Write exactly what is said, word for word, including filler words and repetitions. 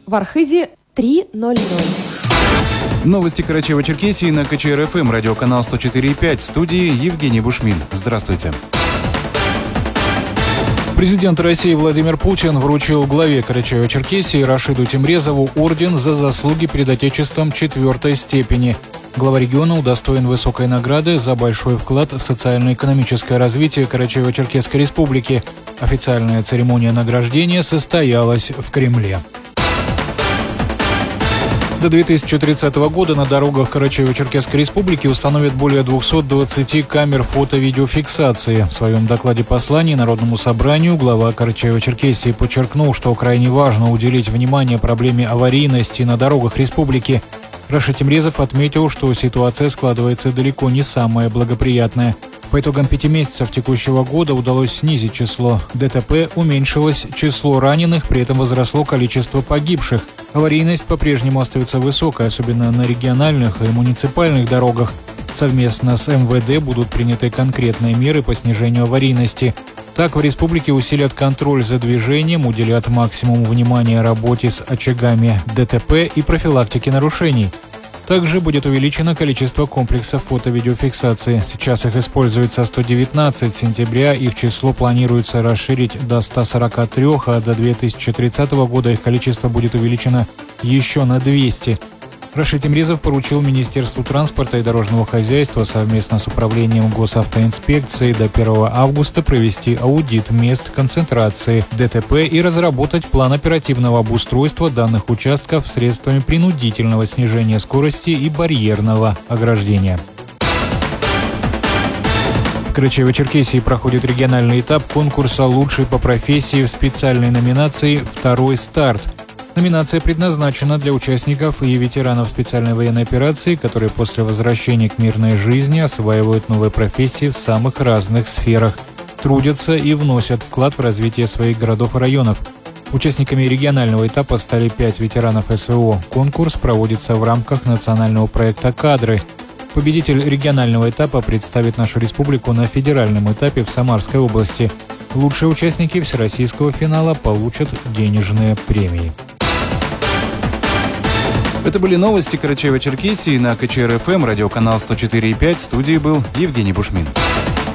в Архизе три ноль ноль. Новости Карачаево-Черкесии на ка че эр эф эм, радиоканал сто четыре и пять. В студии Евгений Бушмин. Здравствуйте. Президент России Владимир Путин вручил главе Карачаево-Черкесии Рашиду Тимрезову орден за заслуги перед Отечеством четвертой степени. Глава региона удостоен высокой награды за большой вклад в социально-экономическое развитие Карачаево-Черкесской республики. Официальная церемония награждения состоялась в Кремле. До две тысячи тридцатого года на дорогах Карачаево-Черкесской республики установят более двухсот двадцати камер фото-видеофиксации. В своем докладе-послании Народному собранию глава Карачаево-Черкесии подчеркнул, что крайне важно уделить внимание проблеме аварийности на дорогах республики. Рашид Тимрезов отметил, что ситуация складывается далеко не самая благоприятная. По итогам пяти месяцев текущего года удалось снизить число дэ тэ пэ, уменьшилось число раненых, при этом возросло количество погибших. Аварийность по-прежнему остается высокой, особенно на региональных и муниципальных дорогах. Совместно с эм вэ дэ будут приняты конкретные меры по снижению аварийности. Так, в республике усилят контроль за движением, уделят максимум внимания работе с очагами дэ тэ пэ и профилактике нарушений. Также будет увеличено количество комплексов фото-видеофиксации. Сейчас их используется сто девятнадцать. С сентября их число планируется расширить до ста сорока трёх, а до две тысячи тридцатого года их количество будет увеличено еще на двести. Рашид Тимрезов поручил Министерству транспорта и дорожного хозяйства совместно с Управлением госавтоинспекции до первого августа провести аудит мест концентрации дэ тэ пэ и разработать план оперативного обустройства данных участков средствами принудительного снижения скорости и барьерного ограждения. В Карачаево-Черкесии проходит региональный этап конкурса «Лучший по профессии» в специальной номинации «Второй старт». Номинация предназначена для участников и ветеранов специальной военной операции, которые после возвращения к мирной жизни осваивают новые профессии в самых разных сферах, трудятся и вносят вклад в развитие своих городов и районов. Участниками регионального этапа стали пять ветеранов эс вэ о. Конкурс проводится в рамках национального проекта «Кадры». Победитель регионального этапа представит нашу республику на федеральном этапе в Самарской области. Лучшие участники всероссийского финала получат денежные премии. Это были новости Карачаево-Черкесии на ка че эр эф эм, радиоканал сто четыре и пять. В студии был Евгений Бушмин.